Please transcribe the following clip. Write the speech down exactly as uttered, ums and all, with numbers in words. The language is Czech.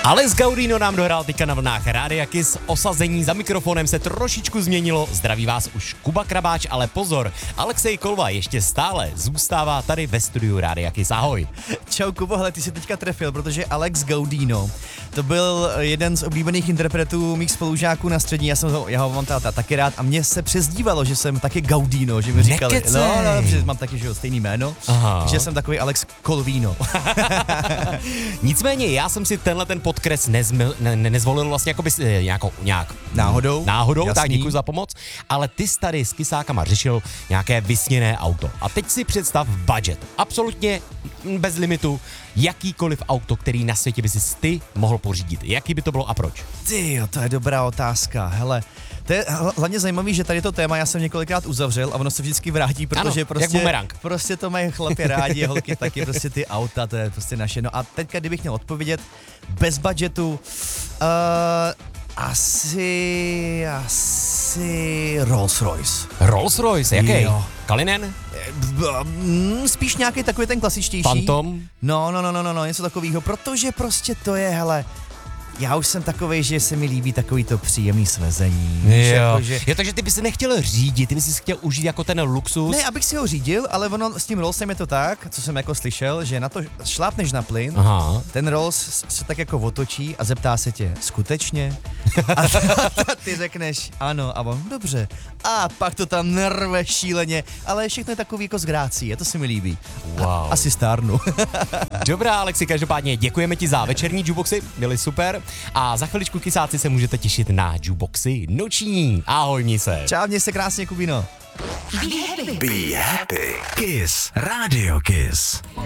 Alex Gaudino nám dohrál teďka na vlnách Rádia Kiss. Osazení za mikrofonem se trošičku změnilo. Zdraví vás už Kuba Krabáč, ale pozor, Alexej Kolva ještě stále zůstává tady ve studiu Rádia Kiss. Ahoj. Čau Kubo, hele, ty jsi teďka trefil, protože Alex Gaudino, to byl jeden z oblíbených interpretů mých spolužáků na střední, já jsem ho, já ho mám teda taky rád a mně se přezdívalo, že jsem taky Gaudino, že mi říkali, Nekecej. no, no, protože mám taky, že jo, stejný jméno, Aha. že jsem takový Alex Kolvino. Nicméně já jsem si tenhle ten podkres nezmil, ne, ne, nezvolil vlastně jakoby, nějakou, nějak Náhodou. Náhodou, Jasný. tak děkuji za pomoc. Ale ty jsi tady s Kysákama řešil nějaké vysněné auto. A teď si představ budget. Absolutně bez limitu. Jakýkoliv auto, který na světě by si ty mohl pořídit. Jaký by to bylo a proč? Ty jo, to je dobrá otázka, hele. To je hlavně zajímavý, že tady to téma já jsem několikrát uzavřel a ono se vždycky vrátí, protože ano, prostě, jak bumerang. prostě to mají chlapi rádi, holky taky, prostě ty auta, to je prostě naše. No a teďka, kdybych měl odpovědět, bez budgetu, uh, asi, asi Rolls Royce. Rolls Royce, jaký? Jo. Kalinen? Mm, Spíš nějaký takový ten klasičtější. Phantom? No, no, no, no, no, no, něco takového, protože prostě to je, hele, já už jsem takovej, že se mi líbí takový to příjemný svezení. víš, Jo. Jako, že... jo, takže ty bys se nechtěl řídit, ty bys si chtěl užít jako ten luxus. Ne, abych si ho řídil, ale ono s tím Rollsem je to tak, co jsem jako slyšel, že na to šlápneš na plyn, Aha. ten Rolls se tak jako otočí a zeptá se tě, skutečně? A ty řekneš ano a on, dobře. A pak to tam nerve šíleně, ale všechno je takový jako s grácí, a to se mi líbí. Wow. A, asi stárnu. Dobrá, Alexi, každopádně děkujeme ti za večerní jukeboxy, byly super. A za chviličku, Kysáci, se můžete těšit na jukeboxy noční. Ahoj, měj se. Čau, měj se krásně, Kubino. Be happy. Kiss. Radio Kiss.